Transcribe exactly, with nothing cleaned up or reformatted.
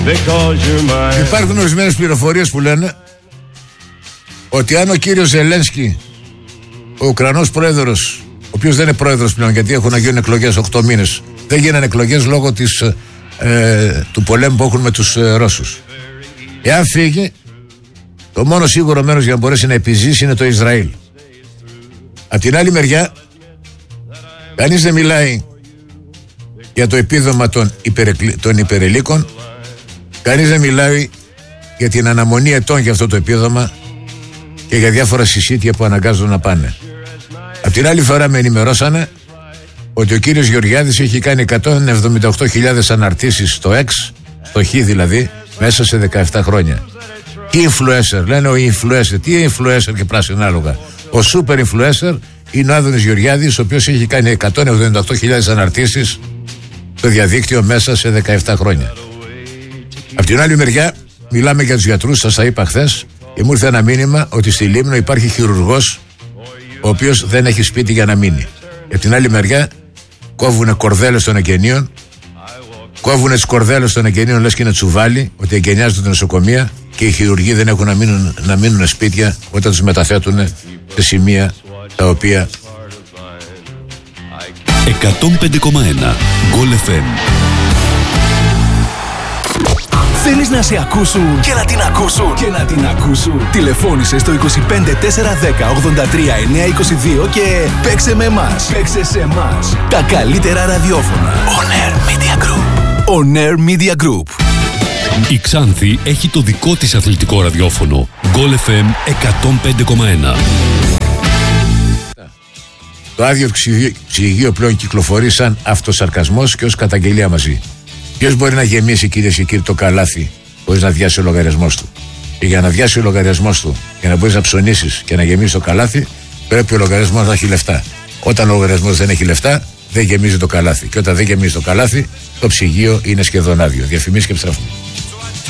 Υπάρχουν ορισμένες πληροφορίες που λένε ότι αν ο κύριος Ζελένσκι, ο Ουκρανός πρόεδρος, ο οποίος δεν είναι πρόεδρος πλέον γιατί έχουν να γίνουν εκλογές οκτώ μήνες, δεν γίνανε εκλογές λόγω της, ε, του πολέμου που έχουν με τους ε, Ρώσους. Εάν φύγει, το μόνο σίγουρο μέρος για να μπορέσει να επιζήσει είναι το Ισραήλ. Απ' την άλλη μεριά, κανείς δεν μιλάει για το επίδομα των, υπερεκλ... των υπερελίκων, κανείς δεν μιλάει για την αναμονή ετών για αυτό το επίδομα και για διάφορα συσίτια που αναγκάζονται να πάνε. Απ' την άλλη φορά με ενημερώσανε ότι ο κύριος Γεωργιάδης έχει κάνει εκατόν εβδομήντα οκτώ χιλιάδες αναρτήσεις στο X, στο Χ δηλαδή, μέσα σε δεκαεπτά χρόνια. Τι influencer, λένε ο influencer. Τι influencer και πράσινα άλογα. Ο super influencer είναι ο Άδωνης Γεωργιάδης, ο οποίος έχει κάνει εκατόν εβδομήντα οκτώ χιλιάδες αναρτήσεις στο διαδίκτυο μέσα σε δεκαεπτά χρόνια. Απ' την άλλη μεριά, μιλάμε για τους γιατρούς, σας τα είπα χθες, και μου ήρθε ένα μήνυμα ότι στη Λίμνο υπάρχει χειρουργός ο οποίος δεν έχει σπίτι για να μείνει. Και απ' την άλλη μεριά, κόβουνε κορδέλες των εγγενείων, κόβουνε τις κορδέλες των εγγενείων, λες και είναι τσουβάλι, ότι εγκαινιάζονται τα νοσοκομεία και οι χειρουργοί δεν έχουν να μείνουν, να μείνουν σπίτια όταν τους μεταθέτουν σε σημεία τα οποία. εκατόν πέντε κόμμα ένα Γκολ εφ εμ. Θέλεις να σε ακούσουν και να την ακούσουν και να την ακούσουν. Τηλεφώνησε στο είκοσι πέντε τέσσερα δέκα ογδόντα τρία εννιακόσια είκοσι δύο και παίξε με εμάς. Παίξε σε εμάς. Τα καλύτερα ραδιόφωνα. On Air Media Group. On Air Media Group. Η Ξάνθη έχει το δικό της αθλητικό ραδιόφωνο. Γκολ εφ εμ εκατόν πέντε κόμμα ένα. Το άδειο ψυγείο πλέον κυκλοφορεί σαν αυτοσαρκασμός και ως καταγγελία μαζί. Ποιος μπορεί να γεμίσει, κυρίες και κύριοι, το καλάθι χωρίς να διάσει ο λογαριασμός του? Και για να διάσει ο λογαριασμός του, για να μπορείς να ψωνίσεις και να γεμίσει το καλάθι, πρέπει ο λογαριασμός να έχει λεφτά. Όταν ο λογαριασμός δεν έχει λεφτά, δεν γεμίζει το καλάθι. Και όταν δεν γεμίζει το καλάθι, το ψυγείο είναι σχεδόν άδειο. Διαφημίσεις και επιστρέφουμε.